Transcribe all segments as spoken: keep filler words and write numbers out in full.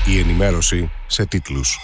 Η ενημέρωση σε τίτλους.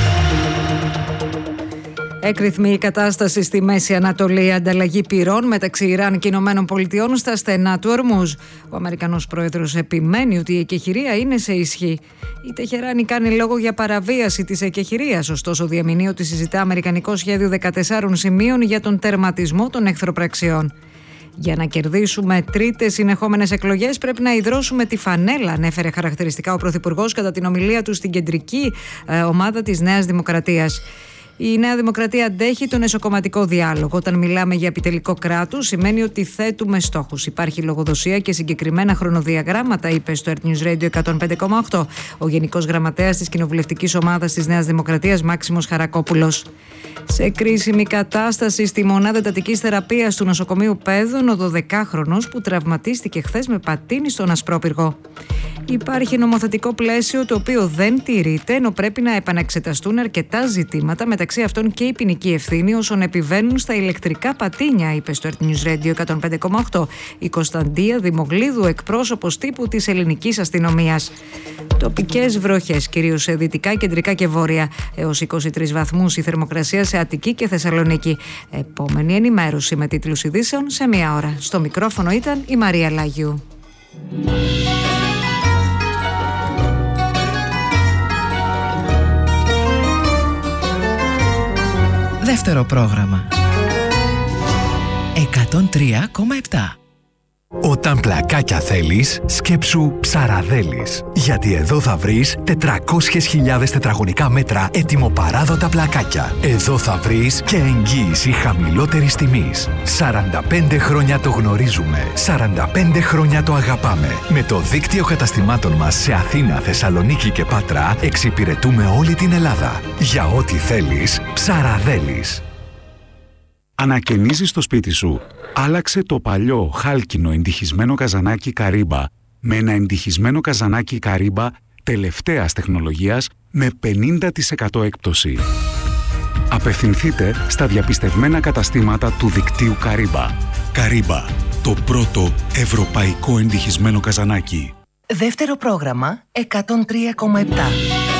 Έκρηθμη η κατάσταση στη Μέση Ανατολή, ανταλλαγή πυρών μεταξύ Ιράν και Ηνωμένων Πολιτειών στα στενά του Ορμούζ. Ο Αμερικανός πρόεδρος επιμένει ότι η εκεχηρία είναι σε ισχύ. Η Τεχεράνη κάνει λόγο για παραβίαση της εκεχηρίας, ωστόσο διαμηνύει ότι συζητά αμερικανικό σχέδιο δεκατεσσάρων σημείων για τον τερματισμό των εχθροπραξιών. Για να κερδίσουμε τρίτες συνεχόμενες εκλογές πρέπει να ιδρώσουμε τη φανέλα, ανέφερε χαρακτηριστικά ο Πρωθυπουργός κατά την ομιλία του στην κεντρική ε, ομάδα της Νέας Δημοκρατίας. Η Νέα Δημοκρατία αντέχει τον εσωκομματικό διάλογο. Όταν μιλάμε για επιτελικό κράτους, σημαίνει ότι θέτουμε στόχους. Υπάρχει λογοδοσία και συγκεκριμένα χρονοδιαγράμματα, είπε στο Earth News Radio εκατόν πέντε κόμμα οκτώ ο Γενικός Γραμματέας της Κοινοβουλευτικής Ομάδας της Νέας Δημοκρατίας, Μάξιμος Χαρακόπουλος. Σε κρίσιμη κατάσταση στη μονάδα εντατικής θεραπείας του νοσοκομείου Πέδων, ο δωδεκάχρονος που τραυματίστηκε χθες με πατίνι στον Ασπρόπυργο. Υπάρχει νομοθετικό πλαίσιο το οποίο δεν τηρείται, ενώ πρέπει να επαναξεταστούν αρκετά ζητήματα, μεταξύ αυτών και η ποινική ευθύνη όσων επιβαίνουν στα ηλεκτρικά πατίνια, είπε στο Earth News Radio εκατόν πέντε κόμμα οκτώ η Κωνσταντία Δημογλίδου, εκπρόσωπος τύπου της ελληνικής αστυνομίας. Τοπικές βροχές, κυρίως σε δυτικά, κεντρικά και βόρεια, έως είκοσι τρεις βαθμούς η θερμοκρασία σε Αττική και Θεσσαλονίκη. Επόμενη ενημέρωση με τίτλους ειδήσεων σε μία ώρα. Στο μικρόφωνο ήταν η Μαρία Λάγιου. Δεύτερο πρόγραμμα εκατόν τρία κόμμα επτά. Όταν πλακάκια θέλεις, σκέψου Ψαραδέλης. Γιατί εδώ θα βρεις τετρακόσιες χιλιάδες τετραγωνικά μέτρα ετοιμοπαράδοτα πλακάκια. Εδώ θα βρεις και εγγύηση χαμηλότερης τιμής. σαράντα πέντε χρόνια το γνωρίζουμε. σαράντα πέντε χρόνια το αγαπάμε. Με το δίκτυο καταστημάτων μας σε Αθήνα, Θεσσαλονίκη και Πάτρα εξυπηρετούμε όλη την Ελλάδα. Για ό,τι θέλεις, Ψαραδέλης. Ανακαινίζεις το σπίτι σου. Άλλαξε το παλιό χάλκινο εντυχισμένο καζανάκι Καρύμπα με ένα εντυχισμένο καζανάκι Καρύμπα τελευταίας τεχνολογίας με πενήντα τοις εκατό έκπτωση. Απευθυνθείτε στα διαπιστευμένα καταστήματα του δικτύου Καρύμπα. Καρύμπα, το πρώτο ευρωπαϊκό εντυχισμένο καζανάκι. Δεύτερο πρόγραμμα εκατόν τρία κόμμα επτά.